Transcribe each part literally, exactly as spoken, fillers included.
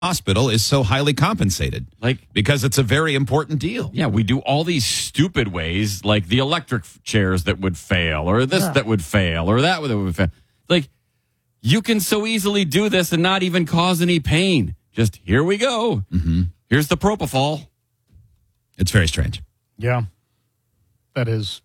hospital is so highly compensated. Like, because it's a very important deal. Yeah, we do all these stupid ways, like the electric chairs that would fail, or this Yeah. that would fail, or that that would fail. Like, you can so easily do this and not even cause any pain. Just, here we go. Mm-hmm. Here's the propofol. It's very strange. Yeah. That is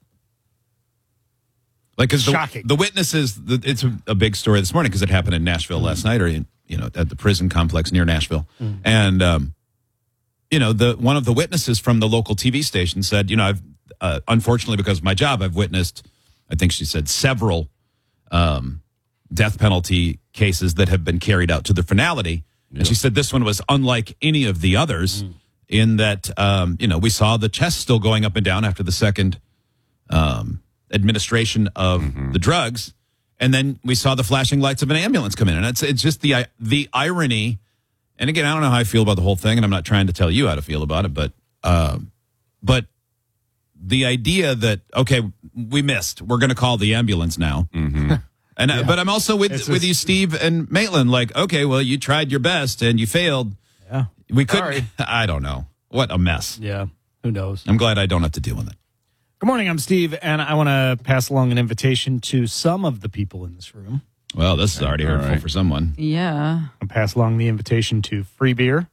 like, because the, shocking. the witnesses, the, it's a, a big story this morning because it happened in Nashville last night, or in, you know, at the prison complex near Nashville. Mm. And, um, you know, the one of the witnesses from the local T V station said, you know, I've uh, unfortunately, because of my job, I've witnessed, I think she said, several um, death penalty cases that have been carried out to the finality. Yep. And she said this one was unlike any of the others mm. in that, um, you know, we saw the chest still going up and down after the second um, administration of mm-hmm. the drugs. And then we saw the flashing lights of an ambulance come in. And it's, it's just the the irony. And again, I don't know how I feel about the whole thing, and I'm not trying to tell you how to feel about it, but um, but the idea that, okay, we missed. We're going to call the ambulance now. Mm-hmm. and yeah. But I'm also with it's with just, you, Steve and Maitland, like, okay, well, you tried your best and you failed. Yeah. We couldn't. I don't know. What a mess. Yeah. Who knows? I'm glad I don't have to deal with it. Good morning. I'm Steve, and I want to pass along an invitation to some of the people in this room. Well, this is already All hurtful right. for someone. Yeah. I'll pass along the invitation to free beer.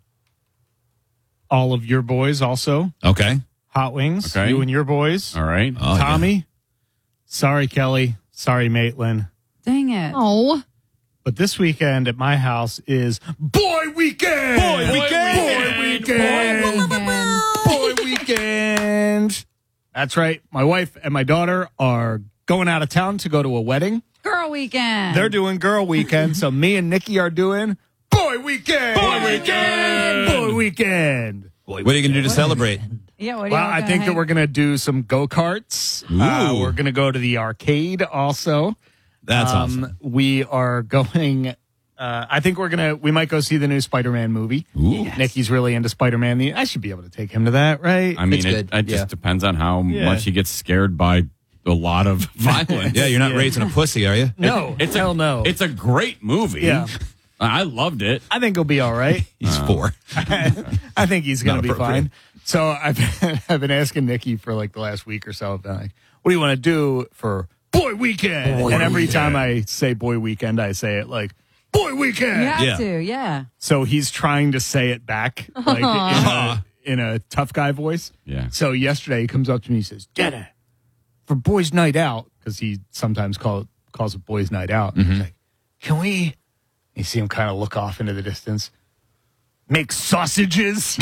All of your boys also. Okay. Hot wings. Okay. You and your boys. All right. Oh, Tommy. yeah. Sorry, Kelly. Sorry, Maitland. Dang it. Oh. But this weekend at my house is Boy Weekend. Boy Weekend. Boy Weekend. Boy Weekend. That's right. My wife and my daughter are going out of town to go to a wedding. Girl weekend. They're doing girl weekend, so me and Nikki are doing boy weekend. Boy weekend. Boy weekend. What are you going to do to celebrate? Yeah, what do you Well, I think that we're going to do some go-karts. Uh, Ooh. we're going to go to the arcade also. That's Um, awesome. We are going, uh, I think we're going to, we might go see the new Spider-Man movie. Ooh. Nikki's really into Spider-Man. The- I should be able to take him to that, right? I mean, It's it, good. it just Yeah. depends on how Yeah. much he gets scared by a lot of violence. Yeah, you're not Yeah. raising a pussy, are you? No, It's hell a, no. It's a great movie. Yeah. I loved it. I think he'll be all right. He's four. I think he's going Not to be appropriate. fine. So I've been, I've been asking Nikki for like the last week or so. I've been like, what do you want to do for Boy Weekend? Boy and every Weekend. time I say Boy Weekend, I say it like Boy Weekend. You have Yeah. to, yeah. So he's trying to say it back like in a, in a tough guy voice. Yeah. So yesterday he comes up to me and says, Dada, for Boys Night Out, because he sometimes call, calls it Boys Night Out. He's like, can we, you see him kind of look off into the distance, make sausages?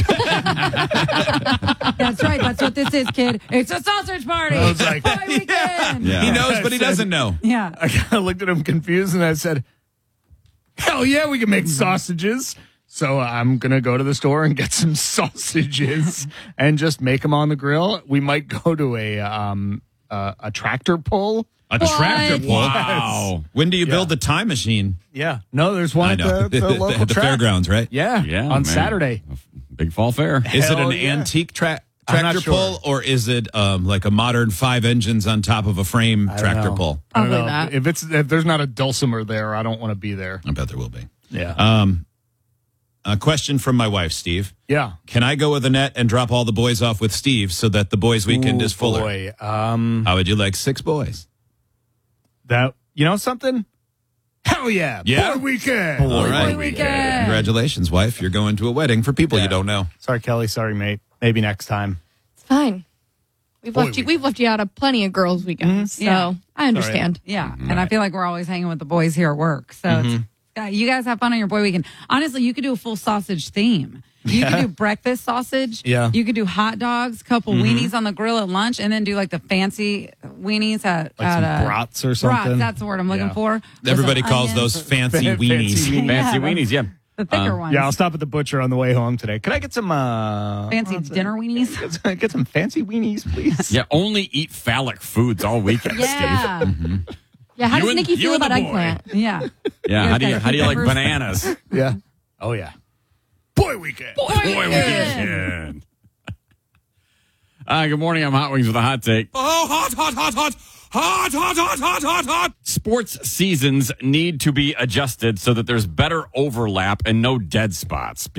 That's right. That's what this is, kid. It's a sausage party. I was like, Boy weekend. Yeah. He knows, but he doesn't know. Yeah. I kind of looked at him confused and I said, hell yeah, we can make sausages. So I'm going to go to the store and get some sausages and just make them on the grill. We might go to a um uh, a tractor pull. A tractor pull. Wow. When do you Yeah. build the time machine? Yeah. No, there's one I at know. the, the local At the track. fairgrounds, right? Yeah. Yeah. On man. Saturday. Big fall fair. Is it Hell an yeah. antique tra- I'm not tractor sure. pull, or is it um, like a modern five engines on top of a frame I don't tractor know. pull? I don't Probably know. that. If it's if there's not a dulcimer there, I don't want to be there. I bet there will be. Yeah. Um, a question from my wife, Steve. yeah. Can I go with Annette and drop all the boys off with Steve so that the boys' weekend Ooh, is fuller? Boy. Um, How would you like six boys? that you know something? Hell yeah. Yeah? Boy weekend. All right. weekend. Congratulations, wife. You're going to a wedding for people Yeah. you don't know. Sorry, Kelly. Sorry, mate. Maybe next time. It's fine. We've Boy left you. We've left you out of plenty of girls' weekends, so Yeah. I understand. Yeah. And I feel like we're always hanging with the boys here at work. So it's, uh, you guys have fun on your boy weekend. Honestly, you could do a full sausage theme. You could do breakfast sausage. Yeah. You could do hot dogs, couple weenies on the grill at lunch, and then do like the fancy weenies at, Like at some uh, brats or something. Brats, that's the word I'm looking Yeah. for. With Everybody some calls onions. those fancy Fancy weenies. weenies. Fancy Yeah, weenies, yeah. The thicker Um, ones. Yeah, I'll stop at the butcher on the way home today. Can I get some uh Fancy dinner weenies. Get some, get some fancy weenies, please? Yeah, only eat phallic foods all weekend, Steve. Yeah. Yeah, how You does and- Nikki you feel and the about boy. eggplant? Yeah. Yeah, how do you gotta how do you keep like it bananas? Yeah. Oh yeah. Boy weekend. Boy weekend. Uh, good morning. I'm Hot Wings with a hot take. Oh, hot, hot, hot, hot. Hot, hot, hot, hot, hot, hot. Sports seasons need to be adjusted so that there's better overlap and no dead spots.